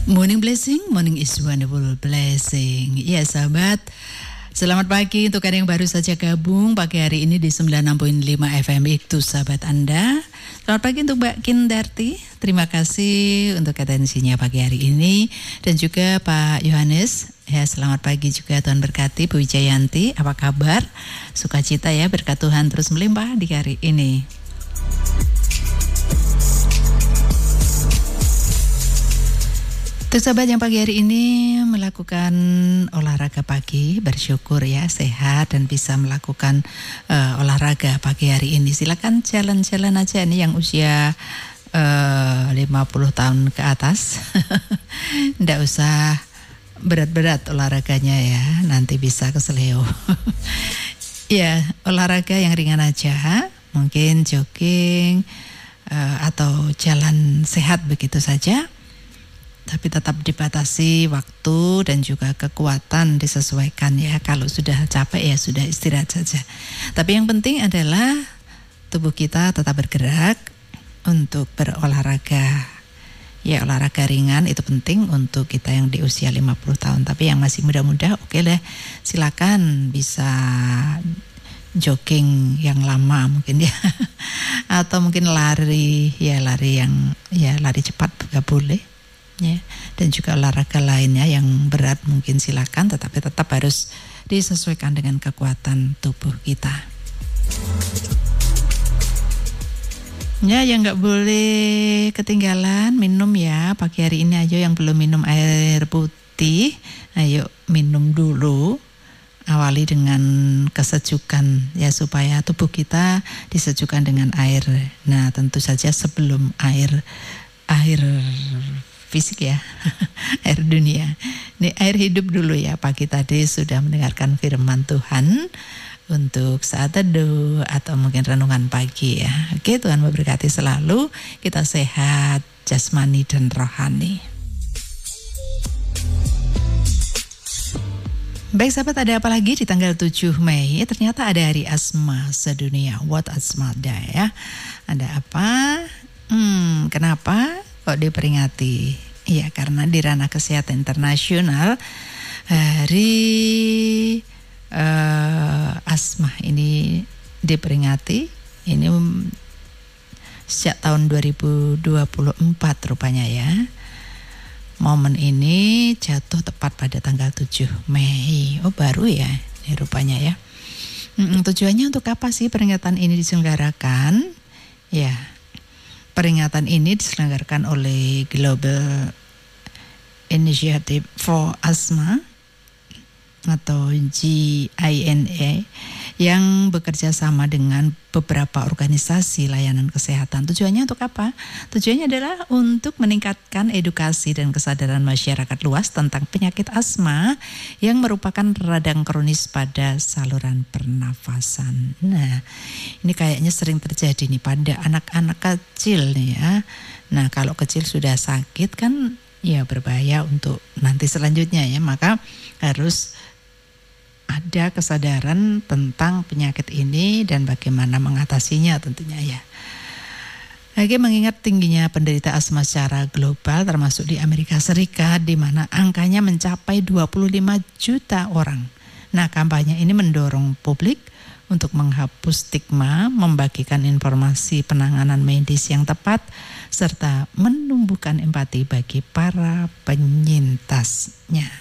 Morning blessing, morning is wonderful blessing. Ya sahabat, selamat pagi untuk Anda yang baru saja gabung pagi hari ini di 96.5 FM itu sahabat Anda. Selamat pagi untuk Mbak Kindarti, terima kasih untuk atensinya pagi hari ini. Dan juga Pak Yohanes, ya selamat pagi juga, Tuhan berkati. Bu Wijayanti, apa kabar? Sukacita ya, berkat Tuhan terus melimpah di hari ini. Untuk sahabat yang pagi hari ini melakukan olahraga pagi, bersyukur ya sehat dan bisa melakukan olahraga pagi hari ini. Silakan jalan-jalan aja nih yang usia 50 tahun ke atas. Nggak usah berat-berat olahraganya ya, nanti bisa keseleo. Ya, olahraga yang ringan aja, mungkin jogging atau jalan sehat begitu saja. Tapi tetap dibatasi waktu dan juga kekuatan disesuaikan ya. Kalau sudah capek ya sudah istirahat saja. Tapi yang penting adalah tubuh kita tetap bergerak untuk berolahraga. Ya, olahraga ringan itu penting untuk kita yang di usia 50 tahun. Tapi yang masih muda-muda oke lah, silakan bisa jogging yang lama mungkin ya. Atau mungkin lari yang lari cepat juga boleh. Ya, dan juga olahraga lainnya yang berat mungkin silakan, tetapi tetap harus disesuaikan dengan kekuatan tubuh kita. Ya, yang nggak boleh ketinggalan minum ya pagi hari ini. Ayo yang belum minum air putih, ayo minum dulu. Awali dengan kesejukan ya, supaya tubuh kita disejukkan dengan air. Nah, tentu saja sebelum air fisik ya, air dunia. Ini air hidup dulu ya. Pagi tadi sudah mendengarkan firman Tuhan untuk saat teduh atau mungkin renungan pagi ya. Oke, Tuhan memberkati selalu. Kita sehat jasmani dan rohani. Baik sahabat, ada apa lagi di tanggal 7 Mei? Ternyata ada hari asma sedunia, World Asthma Day ya. Ada apa? Kenapa kok diperingati? Iya, karena di ranah kesehatan internasional hari asma ini diperingati ini sejak tahun 2024 rupanya ya. Momen ini jatuh tepat pada tanggal 7 Mei. Oh, baru ya ini rupanya ya. Tujuannya untuk apa sih peringatan ini diselenggarakan? Ya, peringatan ini diselenggarakan oleh Global Initiative for Asthma atau GINA yang bekerja sama dengan beberapa organisasi layanan kesehatan. Tujuannya untuk apa? Tujuannya adalah untuk meningkatkan edukasi dan kesadaran masyarakat luas tentang penyakit asma yang merupakan radang kronis pada saluran pernafasan. Nah, ini kayaknya sering terjadi nih pada anak-anak kecil nih ya. Nah, kalau kecil sudah sakit kan ya berbahaya untuk nanti selanjutnya ya, maka harus ada kesadaran tentang penyakit ini dan bagaimana mengatasinya tentunya ya. Lagi mengingat tingginya penderita asma secara global termasuk di Amerika Serikat di mana angkanya mencapai 25 juta orang. Nah, kampanye ini mendorong publik untuk menghapus stigma, membagikan informasi penanganan medis yang tepat serta menumbuhkan empati bagi para penyintasnya.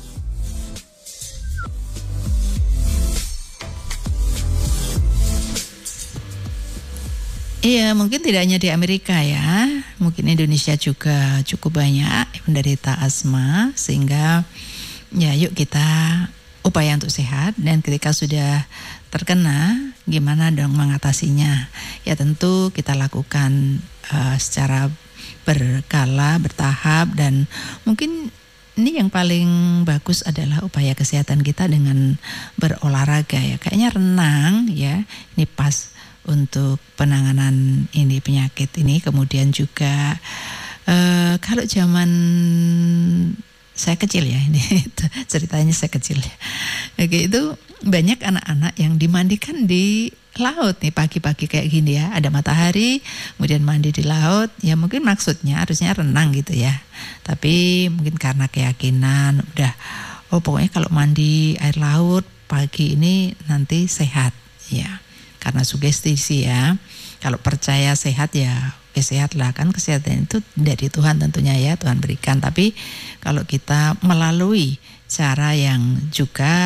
Iya, mungkin tidak hanya di Amerika ya, mungkin Indonesia juga cukup banyak penderita asma, sehingga ya yuk kita upaya untuk sehat, dan ketika sudah terkena gimana dong mengatasinya. Ya tentu kita lakukan secara berkala, bertahap, dan mungkin ini yang paling bagus adalah upaya kesehatan kita dengan berolahraga ya. Kayaknya renang ya, ini pas untuk penanganan ini penyakit ini. Kemudian juga kalau zaman saya kecil ya, ini ceritanya saya kecil ya. Oke, itu banyak anak-anak yang dimandikan di laut nih pagi-pagi kayak gini ya, ada matahari, kemudian mandi di laut, ya mungkin maksudnya harusnya renang gitu ya. Tapi mungkin karena keyakinan udah, oh pokoknya kalau mandi air laut pagi ini nanti sehat ya. Karena sugesti sih ya. Kalau percaya sehat ya sehat lah, kan kesehatan itu dari Tuhan tentunya ya, Tuhan berikan. Tapi kalau kita melalui cara yang juga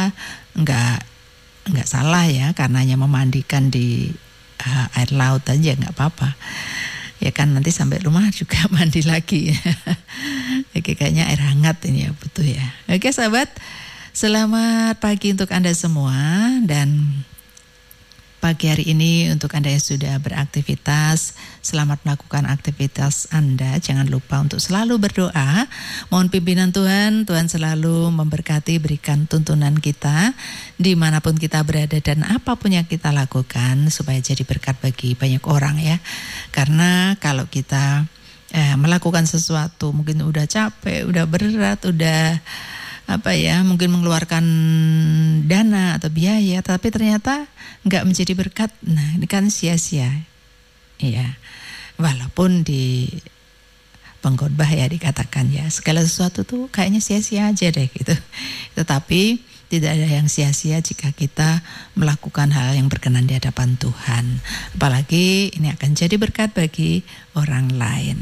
nggak salah ya, karenanya memandikan di air laut aja nggak apa-apa ya kan, nanti sampai rumah juga mandi lagi. Oke, kayaknya air hangat ini ya butuh ya. Oke sahabat, selamat pagi untuk Anda semua, dan pagi hari ini untuk Anda yang sudah beraktivitas, selamat melakukan aktivitas Anda. Jangan lupa untuk selalu berdoa. Mohon pimpinan Tuhan, Tuhan selalu memberkati, berikan tuntunan kita dimanapun kita berada dan apapun yang kita lakukan, supaya jadi berkat bagi banyak orang ya. Karena kalau kita melakukan sesuatu, mungkin udah capek, udah berat, udah mungkin mengeluarkan dana atau biaya, tapi ternyata nggak menjadi berkat, nah ini kan sia-sia ya. Walaupun di pengkhotbah ya dikatakan ya, segala sesuatu tuh kayaknya sia-sia aja deh gitu. Tetapi tidak ada yang sia-sia jika kita melakukan hal yang berkenan di hadapan Tuhan. Apalagi ini akan jadi berkat bagi orang lain.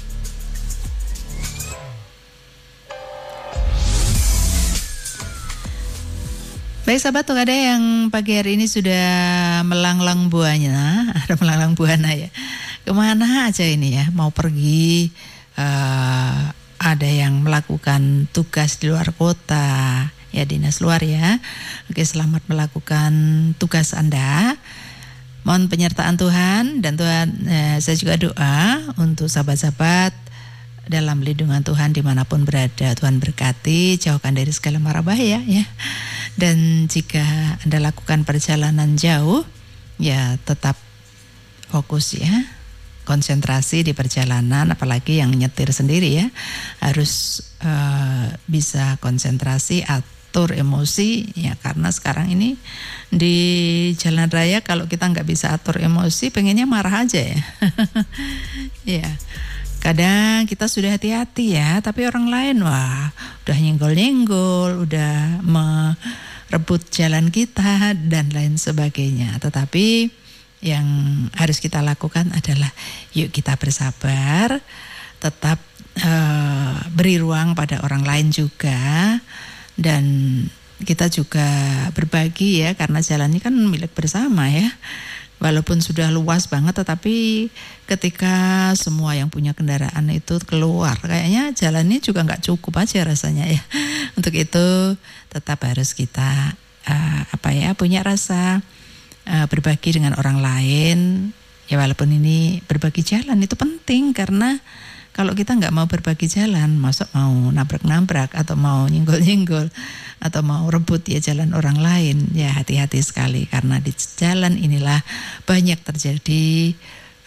Baik sahabat, tuh ada yang pagi hari ini sudah melanglang buahnya, ada melanglang buana ya. Kemana aja ini ya, mau pergi, ada yang melakukan tugas di luar kota, ya dinas luar ya. Oke, selamat melakukan tugas Anda. Mohon penyertaan Tuhan, dan Tuhan, saya juga doa untuk sahabat-sahabat dalam lindungan Tuhan dimanapun berada. Tuhan berkati, jauhkan dari segala mara bahaya ya. Dan jika Anda lakukan perjalanan jauh, ya tetap fokus ya, konsentrasi di perjalanan, apalagi yang nyetir sendiri ya, harus bisa konsentrasi, atur emosi ya, karena sekarang ini di jalan raya kalau kita nggak bisa atur emosi, pengennya marah aja ya. Ya. Kadang kita sudah hati-hati ya, tapi orang lain wah udah nyenggol-nyenggol, udah merebut jalan kita dan lain sebagainya. Tetapi yang harus kita lakukan adalah yuk kita bersabar, tetap beri ruang pada orang lain juga, dan kita juga berbagi ya, karena jalan ini kan milik bersama ya. Walaupun sudah luas banget, tetapi ketika semua yang punya kendaraan itu keluar, kayaknya jalannya juga nggak cukup aja rasanya ya. Untuk itu tetap harus kita punya rasa berbagi dengan orang lain. Ya walaupun ini berbagi jalan itu penting, karena kalau kita nggak mau berbagi jalan, masuk mau nabrak-nabrak atau mau nyenggol-nyenggol atau mau rebut ya jalan orang lain, ya hati-hati sekali, karena di jalan inilah banyak terjadi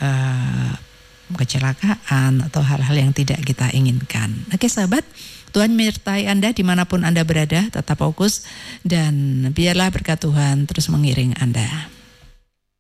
kecelakaan atau hal-hal yang tidak kita inginkan. Oke sahabat, Tuhan menyertai Anda dimanapun Anda berada, tetap fokus dan biarlah berkat Tuhan terus mengiring Anda.